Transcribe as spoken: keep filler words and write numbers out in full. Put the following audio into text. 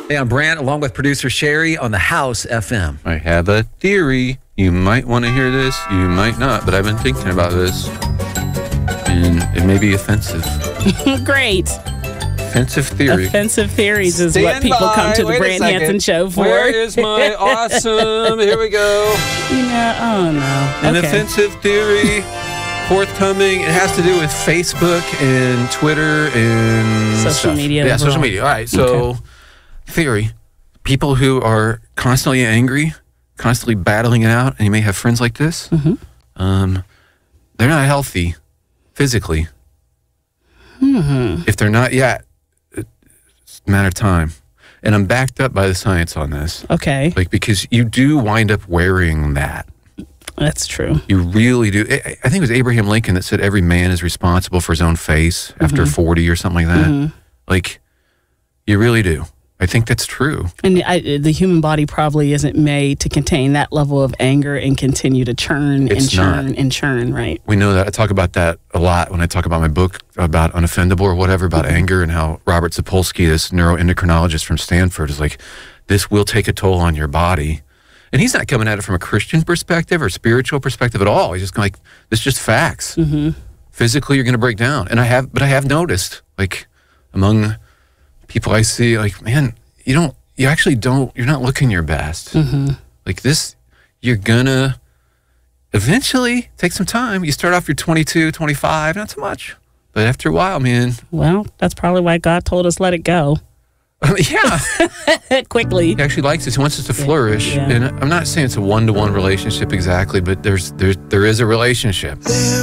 Hey, I'm Brant, along with producer Sherry on the House F M. I have a theory. You might want to hear this. You might not, but I've been thinking about this. And it may be offensive. Great. Offensive theory. Offensive theories is Stand what people by. come to the Wait a Brant second. Hansen show for. Where is my awesome? Here we go. You know, oh no. An Okay. offensive theory forthcoming. It has to do with Facebook and Twitter and Social stuff. media Yeah, overall. social media. All right. So, Okay. theory: people who are constantly angry, constantly battling it out, and you may have friends like this. Mm-hmm. Um, they're not healthy physically. Mm-hmm. If they're not yet, it's a matter of time. And I'm backed up by the science on this. Okay, Like, because you do wind up wearing that. that's true. You really do. I I think it was Abraham Lincoln that said every man is responsible for his own face after forty or something like that. Mhm. Like, you really do. I think that's true. And I, the human body probably isn't made to contain that level of anger and continue to churn and It's churn not. and churn, right? We know that. I talk about that a lot when I talk about my book about unoffendable or whatever, about anger, and how Robert Sapolsky, this neuroendocrinologist from Stanford, is like, this will take a toll on your body. And he's not coming at it from a Christian perspective or spiritual perspective at all. He's just like, this is just facts. Mm-hmm. Physically, you're going to break down. And I have, but I have noticed, like, among people I see, like, man, you don't, you actually don't, you're not looking your best. Mm-hmm. Like this, you're gonna eventually take some time. You start off, you're twenty-two, twenty-five, not so much. But after a while, man, Well, that's probably why God told us let it go yeah, quickly. he actually likes us. He wants us to flourish. Yeah. And I'm not saying it's a one-to-one relationship exactly, but there's, there's, there is a relationship.